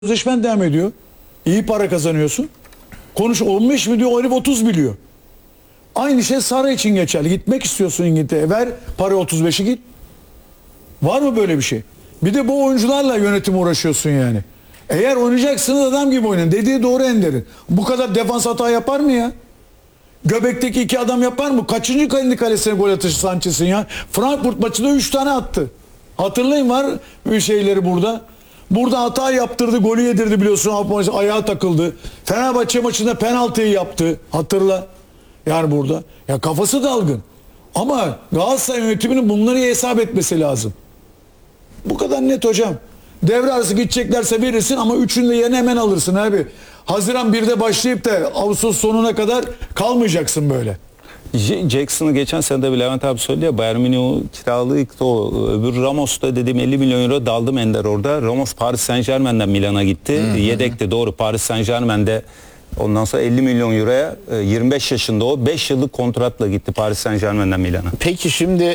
Sözleşmen devam ediyor. İyi para kazanıyorsun. Konuş 15 mi diyor, o herif 30 biliyor. Aynı şey Sara için geçerli. Gitmek istiyorsun İngiltere'ye. Ver para 35'i git. Var mı böyle bir şey? Bir de bu oyuncularla yönetim uğraşıyorsun yani. Eğer oynayacaksınız adam gibi oynayın. Dediği doğru Ender'in. Bu kadar defans hata yapar mı ya? Göbek'teki 2 adam yapar mı? Kaçıncı kendi kalesine gol atışı Sanchez'in ya? Frankfurt maçında 3 tane attı. Hatırlayın, var şeyleri burada. Burada hata yaptırdı, golü yedirdi biliyorsun. Ayağa takıldı. Fenerbahçe maçında penaltıyı yaptı. Hatırla. Yani burada. Ya kafası dalgın. Ama Galatasaray yönetiminin bunları hesap etmesi lazım. Bu kadar net hocam. Devre arası gideceklerse verirsin ama üçünü de yerine hemen alırsın abi. Haziran 1'de başlayıp da Ağustos sonuna kadar kalmayacaksın böyle. Jackson'ı geçen sene de Levent abi söyledi ya, Bayern Münih kiralıktı o. Öbür Ramos'ta dediğim 50 milyon euro daldım Ender orada. Ramos Paris Saint-Germain'den Milan'a gitti. Yedekti, doğru. Paris Saint-Germain'de ondan sonra 50 milyon euroya 25 yaşında o 5 yıllık kontratla gitti Paris Saint-Germain'den Milan'a. Peki şimdi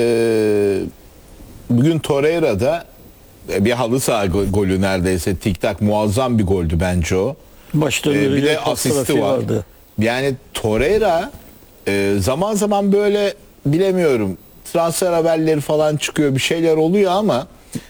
bugün Torreira'da bir halı saha golü neredeyse, tik tak, muazzam bir goldü bence o. Bir de asisti var. Vardı. Yani Torreira zaman zaman böyle, bilemiyorum, transfer haberleri falan çıkıyor, bir şeyler oluyor ama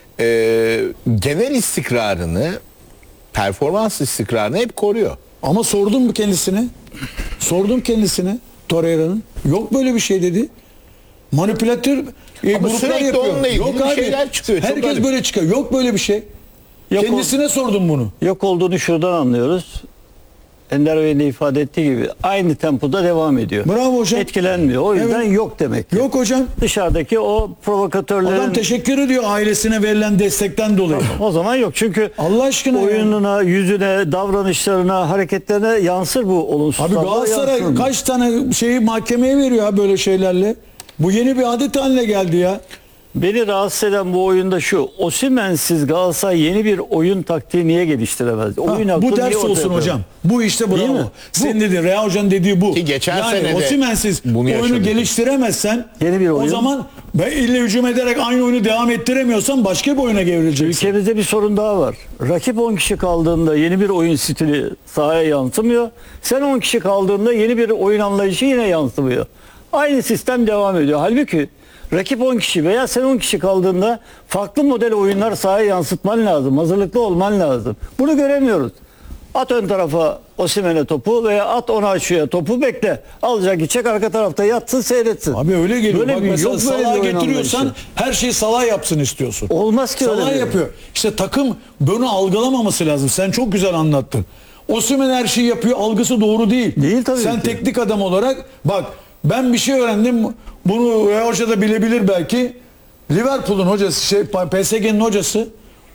genel istikrarını, performans istikrarını hep koruyor. Ama sordum mu kendisine? Sordum kendisine Torreira'nın. Yok böyle bir şey dedi. Manipülatör ama sürekli yapıyor. onunla ilgili Yok bir abi, şeyler çıkıyor. Herkes böyle çıkıyor. Yok böyle bir şey. Kendisine sordum bunu. Yok olduğunu şuradan anlıyoruz. Ender Bey'in de ifade ettiği gibi aynı tempoda devam ediyor. Bravo hocam. Etkilenmiyor. O yüzden Evet. yok demek ki. Yok hocam. Dışarıdaki o provokatörlerin... Adam teşekkür ediyor ailesine verilen destekten dolayı. O zaman yok. Çünkü Allah aşkına oyununa, yüzüne, davranışlarına, hareketlerine yansır bu olumsuzluklar. Abi Galatasaray kaç tane şeyi mahkemeye veriyor ha böyle şeylerle. Bu yeni bir adet haline geldi ya. Beni rahatsız eden bu oyunda şu: Osimhen'siz Galatasaray yeni bir oyun taktiği niye geliştiremez? Bu ders olsun hocam. Bu işte Değil bravo. mi? Senin dediğin Reha Hoca'nın dediği bu. Ki geçen sene yani de Osimhen'siz bunu oyunu yaşadık. geliştiremezsen Yeni bir o oyun. zaman ille hücum ederek aynı oyunu devam ettiremiyorsan başka bir oyuna gevrileceksin. Ülkemizde bir sorun daha var. Rakip 10 kişi kaldığında yeni bir oyun stili sahaya yansımıyor. Sen 10 kişi kaldığında yeni bir oyun anlayışı yine yansımıyor. Aynı sistem devam ediyor. Halbuki rakip 10 kişi veya sen 10 kişi kaldığında farklı model oyunlar sahaya yansıtman lazım. Hazırlıklı olman lazım. Bunu göremiyoruz. At ön tarafa Osimhen'e topu veya at Onaçu'ya topu, bekle. Alacak, gidecek, arka tarafta yatsın, seyretsin. Abi öyle geliyor. Böyle Bak bir- mesela yok böyle Salah'ı bir oyun getiriyorsan anlayışı. her şeyi Salah yapsın istiyorsun. Olmaz ki öyle Salah bir- yapıyor. İşte takım bunu algılamaması lazım. Sen çok güzel anlattın. Osimhen her şeyi yapıyor. Algısı doğru değil. Değil tabii Sen ki. teknik adam olarak bak, ben bir şey öğrendim. Bunu Reha Hoca da bilebilir belki. Liverpool'un hocası, PSG'nin hocası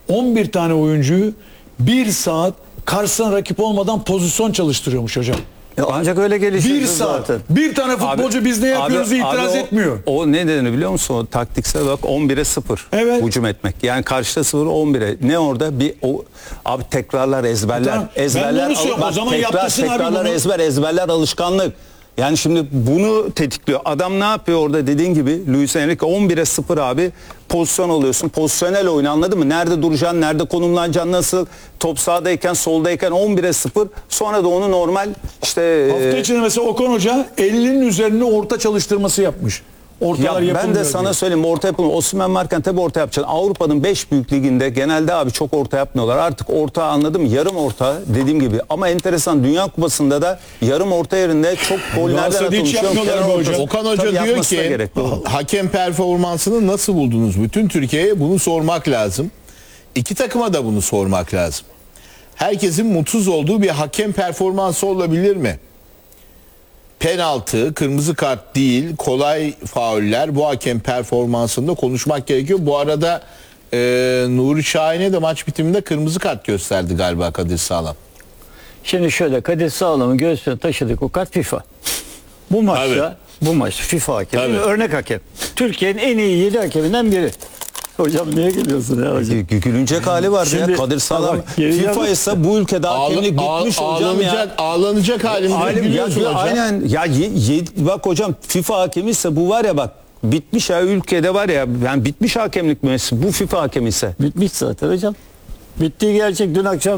11 tane oyuncuyu 1 saat karşısına rakip olmadan pozisyon çalıştırıyormuş hocam. Ancak öyle gelişir 1 saat. zaten. Bir tane futbolcu biz ne yapıyoruz diye itiraz etmiyor. O ne dediğini biliyor musun? O taktiksel bak 11'e 0 Evet. hücum etmek. Yani karşıda 0 11'e. Ne orada? Bir o abi tekrarlar, ezberler. Tamam. Ben de Ezberler. onu söylüyorum. O zaman yaptırsın abi tekrarlar, bunu. ezberler alışkanlık. Yani şimdi bunu tetikliyor. Adam ne yapıyor orada, dediğin gibi Luis Enrique 11'e 0 abi, pozisyon alıyorsun. Pozisyonel oyun, anladın mı? Nerede duracaksın, nerede konumlanacaksın, nasıl, top sağdayken, soldayken 11'e 0. Sonra da onu normal işte Hafta içinde mesela Okan Hoca 50'nin üzerine orta çalıştırması yapmış. Ortalar ya ben de yapılmıyor sana diye. söyleyeyim, orta yapılmıyor. Osimhen varken tabii orta yapacaksın. Avrupa'nın 5 büyük liginde genelde abi çok orta yapmıyorlar. Artık orta, anladın mı? Yarım orta dediğim gibi. Ama enteresan, Dünya Kupası'nda da yarım orta yerinde çok gol nereden Galatasaray'da hiç atılmış? yapmıyorlar Kenar bu ortası. hocam. Okan Hoca Tabii diyor yapması da ki gerek, doğru. hakem performansını nasıl buldunuz? Bütün Türkiye'ye bunu sormak lazım. İki takıma da bunu sormak lazım. Herkesin mutsuz olduğu bir hakem performansı olabilir mi? Penaltı, kırmızı kart değil, kolay fauller, bu hakem performansında konuşmak gerekiyor. Bu arada Nuri Şahin'e de maç bitiminde kırmızı kart gösterdi galiba Kadir Sağlam. Şimdi şöyle, Kadir Sağlam'ın göğsüne taşıdık o kart FIFA. Bu maçta, bu maç FIFA hakemi, Tabii. örnek hakem. Türkiye'nin en iyi 7 hakeminden biri. Hocam niye geliyorsun ya hocam? Gülünecek hali vardı ya. Şimdi- Kadir Sağlam. Bak, geri FIFA geldim. ise bu ülkede hakemlik bitmiş hocam ya. Ağlanacak halimde Aynen, biliyorsun hocam. aynen ya, bak hocam, FIFA hakemi ise bu var ya, bak bitmiş ya ülkede, var ya, yani bitmiş hakemlik müessesi bu FIFA hakemi ise. Bitmiş zaten hocam. Bittiği gerçek. Dün akşam